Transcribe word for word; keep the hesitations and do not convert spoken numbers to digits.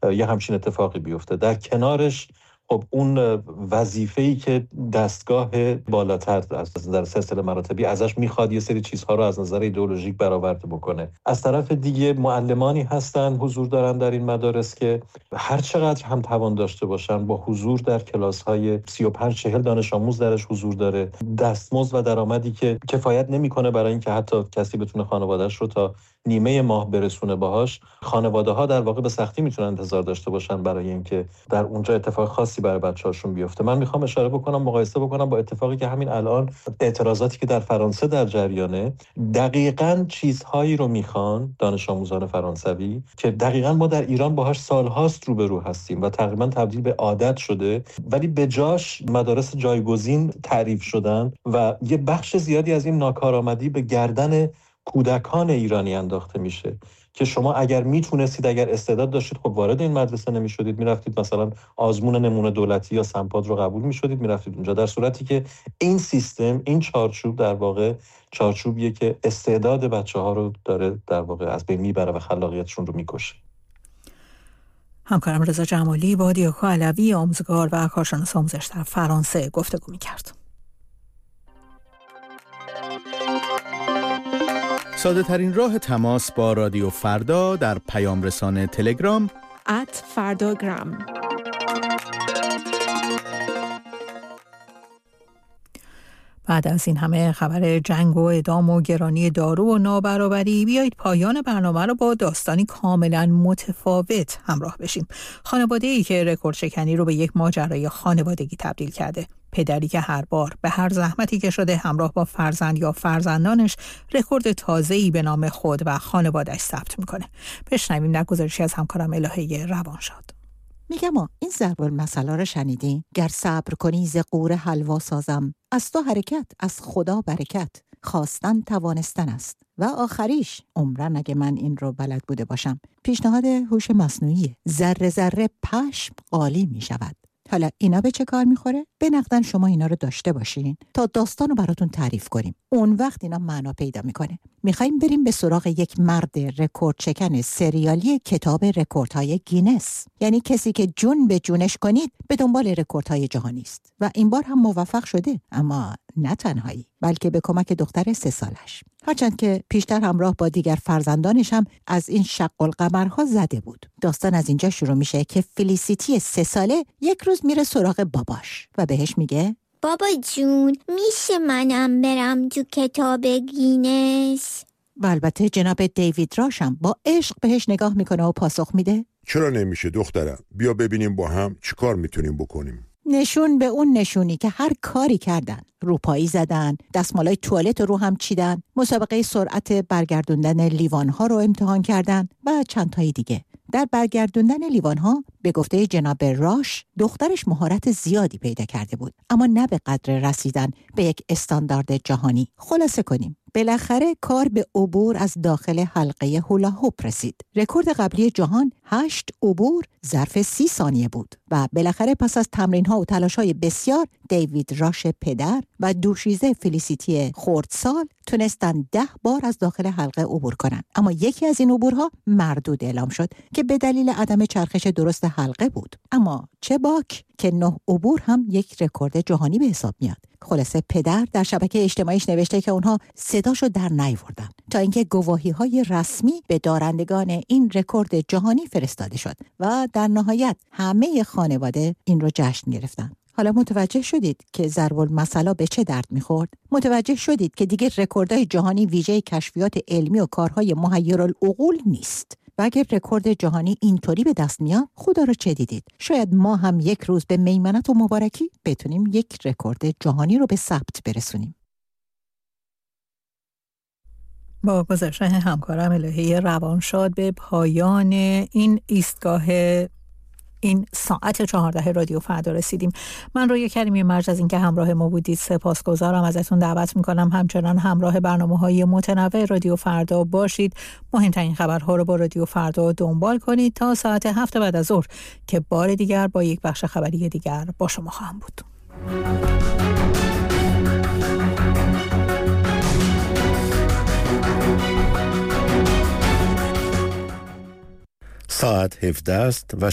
یه همچین اتفاقی بیفته. در کنارش خب اون وظیفه‌ای که دستگاه بالاتر از نظر سلسله مراتبی ازش میخواد یه سری چیزها رو از نظر ایدئولوژیک برآورده بکنه. از طرف دیگه معلمانی هستن حضور دارن در این مدارس که هر چقدر هم توان داشته باشن با حضور در کلاس‌های سی و پنج چهل دانش آموز درش حضور داره، دستمزد و درآمدی که کفایت نمیکنه برای اینکه حتی کسی بتونه خانواده‌اش رو تا نیمه ماه برسونه باهاش. خانواده‌ها در واقع به سختی میتونن انتظار داشته باشن برای اینکه در اونجا اتفاق خاصی برای بچه‌هاشون بیفته. من میخوام اشاره بکنم، مقایسه بکنم با اتفاقی که همین الان اعتراضاتی که در فرانسه در جریانه، دقیقاً چیزهایی رو میخوان دانش آموزان فرانسوی که دقیقاً ما در ایران باهاش سالهاست روبرو هستیم و تقریباً تبدیل به عادت شده، ولی به جاش مدارس جایگزین تعریف شدن و یه بخش زیادی از این ناکارآمدی به گردن کودکان ایرانی انداخته میشه که شما اگر میتونستید، اگر استعداد داشتید، خب وارد این مدرسه نمیشدید، میرفتید مثلا آزمون نمونه دولتی یا سمپاد رو قبول میشدید، میرفتید اونجا، در صورتی که این سیستم، این چارچوب در واقع چارچوبیه که استعداد بچه‌ها رو داره در واقع از بین میبره و خلاقیتشون رو میکشه. همکارم رضا جمالی با دیاکو علوی، آموزگار و کارشناس آموزش در فرانسه گفتگو میکرد. ساده ترین راه تماس با رادیو فردا در پیام رسانه تلگرام ات فرداگرام. بعد از این همه خبر جنگ و اعدام و گرانی دارو و نابرابری، بیایید پایان برنامه رو با داستانی کاملا متفاوت همراه بشیم. خانواده‌ای که رکورد شکنی رو به یک ماجرای خانوادگی تبدیل کرده. پدری که هر بار به هر زحمتی که شده همراه با فرزند یا فرزندانش رکورد تازه‌ای به نام خود و خانواده‌اش ثبت میکنه. بشنویم در گزارشی از همکارم الهه روانشاد. میگم این ضرب المثل رو شنیدین؟ گر صبر کنی ز قوره حلوا سازم، از تو حرکت از خدا برکت، خواستن توانستن است و آخریش عمرن اگه من این رو بلد بوده باشم. پیشنهاد هوش مصنوعی، ذره ذره پشم قالی میشود. حالا اینا به چه کار میخوره؟ به نقدن شما اینا رو داشته باشین تا داستان رو براتون تعریف کنیم. اون وقت اینا معنا پیدا میکنه. میخوایم بریم به سراغ یک مرد رکورد شکن سریالی کتاب رکوردهای گینس. یعنی کسی که جون به جونش کنید به دنبال رکوردهای جهانی است و این بار هم موفق شده، اما نه تنهایی بلکه به کمک دختر سه سالش. هرچند که پیشتر همراه با دیگر فرزندانش هم از این شق القمرها زده بود. داستان از اینجا شروع میشه که فلیسیتی سه ساله یک روز میره سراغ باباش و بهش میگه بابا جون، میشه منم برم تو کتاب گینس؟ و البته جناب دیوید راشم با عشق بهش نگاه میکنه و پاسخ میده چرا نمیشه دخترم؟ بیا ببینیم با هم چی کار میتونیم بکنیم. نشون به اون نشونی که هر کاری کردن، روپایی زدن، دستمالای توالت رو هم چیدن، مسابقه سرعت برگردوندن لیوان‌ها رو امتحان کردن و چند تایی دیگه. در برگردوندن لیوان‌ها به گفته جناب راش دخترش مهارت زیادی پیدا کرده بود، اما نه به قدر رسیدن به یک استاندارد جهانی. خلاصه کنیم بالاخره کار به عبور از داخل حلقه هولا هوپ رسید. رکورد قبلی جهان هشت عبور ظرف سی ثانیه بود و بالاخره پس از تمرین‌ها و تلاش‌های بسیار دیوید راش پدر و دوشیزه فلیسیتی خردسال تونستن ده بار از داخل حلقه عبور کنن. اما یکی از این عبورها مردود اعلام شد که به دلیل عدم چرخش درست حلقه بود. اما چه باک که نه عبور هم یک رکورد جهانی به حساب میاد. خلاصه پدر در شبکه اجتماعیش نوشته که اونها صداشو در نیاوردن تا اینکه گواهی‌های رسمی به دارندگان این رکورد جهانی فرستاده شد و در نهایت همه خانواده این رو جشن گرفتن. حالا متوجه شدید که ضرب المثل به چه درد میخورد؟ متوجه شدید که دیگه رکوردهای جهانی ویژه کشفیات علمی و کارهای محیرالعقول نیست. و اگر رکورد جهانی اینطوری به دست میاد، خدا رو چه دیدید؟ شاید ما هم یک روز به میمنت و مبارکی بتونیم یک رکورد جهانی رو به ثبت برسونیم. با گزارش همکارم الهه روانشاد به پایان این ایستگاه این ساعت چهارده رادیو فردا رسیدیم. من روی کریمی مرج از اینکه همراه ما بودید سپاسگزارم. ازتون دعوت میکنم همچنان همراه برنامه‌های متنوع رادیو فردا باشید. مهمترین خبرها رو با رادیو فردا دنبال کنید تا ساعت هفت بعد از ظهر که بار دیگر با یک بخش خبری دیگر با شما خواهم بود. ساعت هفده است و